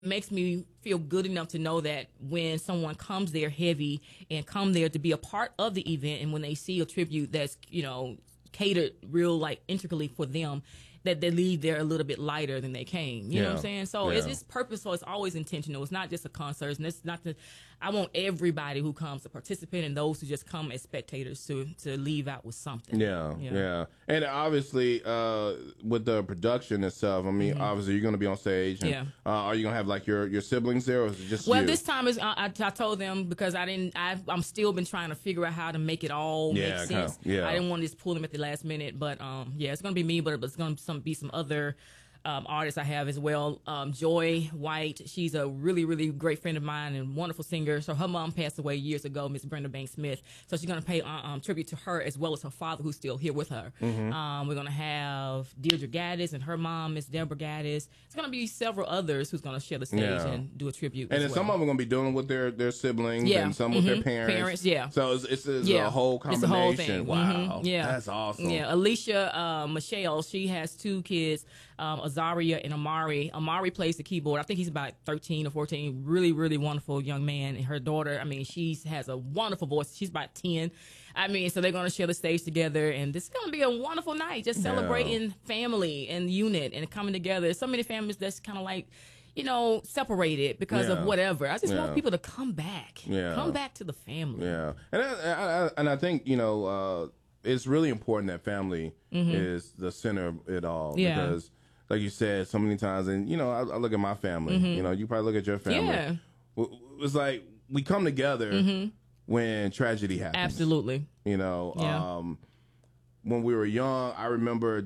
makes me feel good enough to know that when someone comes there heavy and come there to be a part of the event, and when they see a tribute that's, catered real like intricately for them, that they leave there a little bit lighter than they came. You know what I'm saying? So it's just purposeful. It's always intentional. It's not just a concert. And it's not I want everybody who comes to participate and those who just come as spectators to leave out with something. Yeah. And obviously, with the production itself, I mean, obviously you're going to be on stage. And, are you going to have like your siblings there, or is it just you? This time is I told them, because I'm still been trying to figure out how to make it all make sense. I didn't want to just pull them at the last minute, but it's going to be me, but it's going to be some other artists I have as well. Joy White, she's a really, really great friend of mine and wonderful singer. So her mom passed away years ago, Miss Brenda Banks Smith. So she's going to pay tribute to her, as well as her father, who's still here with her. We're going to have Deirdre Gaddis and her mom, Miss Deborah Gaddis. It's going to be several others who's going to share the stage and do a tribute. And then some of them are going to be doing with their siblings, and some with their parents. So it's a whole combination. It's a whole thing. Wow. That's awesome. Alicia Michelle, she has two kids. Azaria and Amari. Amari plays the keyboard. I think he's about 13 or 14. Really, really wonderful young man. And her daughter, I mean, she has a wonderful voice. She's about 10. I mean, so they're going to share the stage together. And this is going to be a wonderful night, just celebrating family and unit and coming together. So many families that's kind of like, separated because of whatever. I just want people to come back. Come back to the family. Yeah. And I think, it's really important that family is the center of it all. Because, like you said, so many times, and, I look at my family. You probably look at your family. Yeah. It's like we come together when tragedy happens. Absolutely. When we were young, I remember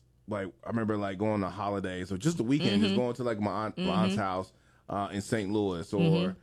going on holidays or just the weekend, just going to like my aunt's house in St. Louis, or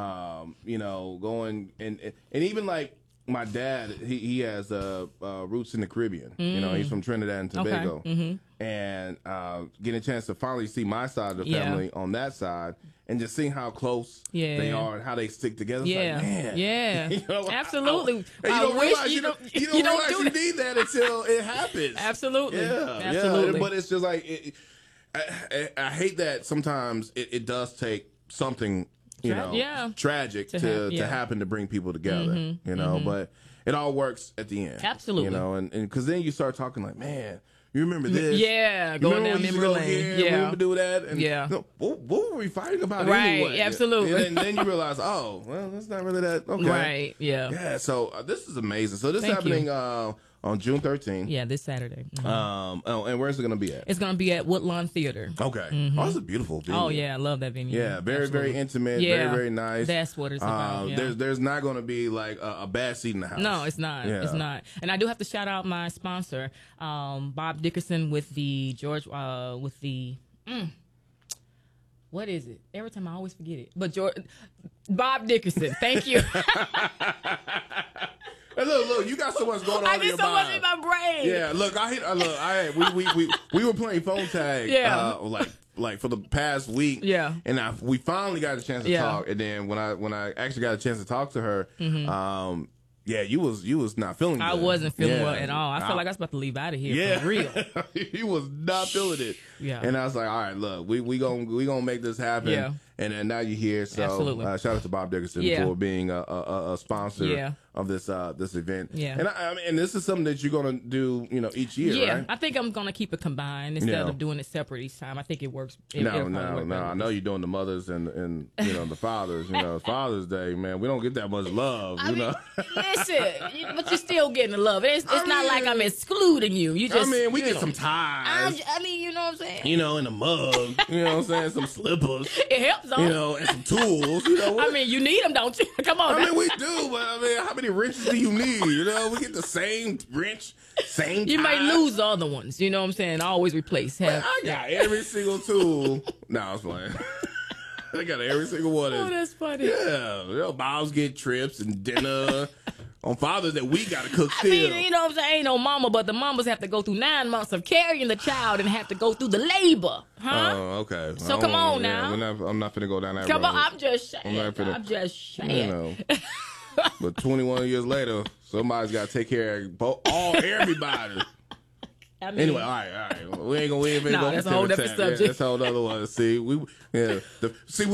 going and even like my dad, he has roots in the Caribbean. He's from Trinidad and Tobago, and getting a chance to finally see my side of the family on that side, and just seeing how close they are and how they stick together. It's like, man, absolutely. You don't realize you don't realize you need that until it happens. Absolutely, absolutely. But it's just like I hate that sometimes it does take something tragic to happen to bring people together. But it all works at the end. Absolutely. And because then you start talking like, man, you remember this? Going down memory lane. We remember do that? And what were we fighting about anyway? Right, absolutely. And then you realize, oh, well, that's not really that. Okay. Right, Yeah, so this is amazing. So this is happening on June 13th. Yeah, this Saturday. And where's it going to be at? It's going to be at Woodlawn Theater. Okay. Oh, it's a beautiful venue. Oh, yeah, I love that venue. Yeah, very, very intimate, very, very nice. That's what it's about. There's not going to be like a bad seat in the house. No, it's not. Yeah. It's not. And I do have to shout out my sponsor, Bob Dickerson with the what is it? Every time I always forget it. But Bob Dickerson, thank you. Hey, look, you got so much going on I in your get so mind. much in my brain. Yeah, look, we were playing phone tag, like for the past week. Yeah. And we finally got a chance to talk, and then when I actually got a chance to talk to her, you was not feeling good. I wasn't feeling well at all. I felt like I was about to leave out of here for real. You was not feeling it. Yeah. And I was like, all right, look, we gonna make this happen. Yeah. And then now you're here, so shout out to Bob Dickerson for being a sponsor of this event. Yeah. And I mean, this is something that you're gonna do, each year, right? I think I'm gonna keep it combined instead of doing it separate each time. I think it works. No. I know you're doing the mothers and the fathers. Father's Day, man, we don't get that much love. Listen, but you're still getting the love. It's not like I'm excluding you. You just. We get some ties. You know what I'm saying? In a mug. You know what I'm saying? Some slippers. It helps, though. And some tools. You need them, don't you? Come on. We do, but how many wrenches do you need? We get the same wrench, same You tie. might lose other ones. You know what I'm saying? Always replace. I got every single tool. No, I was playing. I got every single one. Oh, that's funny. Yeah. Moms get trips and dinner. On Father's Day, we got to cook still. You know what I'm saying? Ain't no mama, but the mamas have to go through 9 months of carrying the child and have to go through the labor. Huh? Oh, okay. So come on now. I'm not finna go down that road. Come on, I'm just saying. I'm just saying. But 21 years later, somebody's got to take care of everybody. I mean, anyway, all right. We ain't gonna that's a whole different subject. That's a whole other one. See,